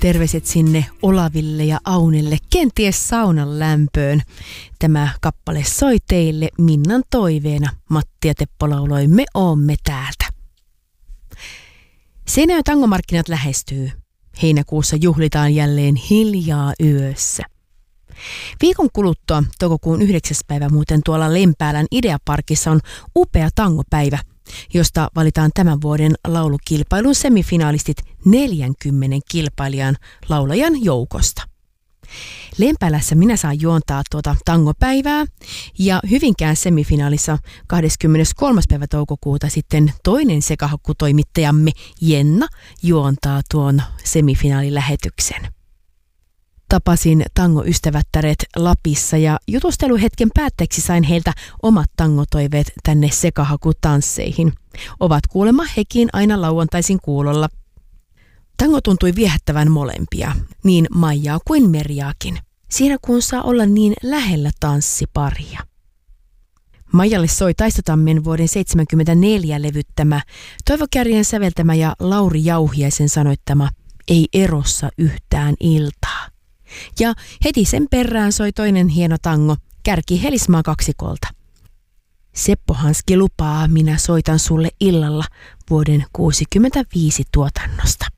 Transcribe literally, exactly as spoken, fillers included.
Terveiset sinne Olaville ja Aunelle, kenties saunan lämpöön. Tämä kappale soi teille Minnan toiveena. Matti ja Teppo lauloi Me oomme täältä. Seinäjoen tangomarkkinat lähestyy. Heinäkuussa juhlitaan jälleen hiljaa yössä. Viikon kuluttua toukokuun yhdeksäs päivä muuten tuolla Lempäälän Ideaparkissa on upea tangopäivä, josta valitaan tämän vuoden laulukilpailun semifinalistit neljänkymmenen kilpailijan laulajan joukosta. Lempäälässä minä saan juontaa tuota tangopäivää ja Hyvinkään semifinaalissa kahdeskymmeneskolmas päivä toukokuuta sitten toinen sekahakkutoimittajamme Jenna juontaa tuon semifinaalilähetyksen. Tapasin tangoystävättäret Lapissa ja jutusteluhetken päätteeksi sain heiltä omat tangotoiveet tänne sekahakutansseihin. Ovat kuulemma hekin aina lauantaisin kuulolla. Tango tuntui viehättävän molempia, niin Maijaa kuin Merjaakin, siinä kun saa olla niin lähellä tanssiparia. Maijalle soi Taistotammen vuoden seitsemänkymmentäneljä levyttämä, Toivo Kärjen säveltämä ja Lauri Jauhiaisen sanoittama Ei erossa yhtään iltaa. Ja heti sen perään soi toinen hieno tango, Kärki Helismaa kaksikolta. Seppo Hanski lupaa, minä soitan sulle illalla vuoden kuusikymmentäviisi tuotannosta.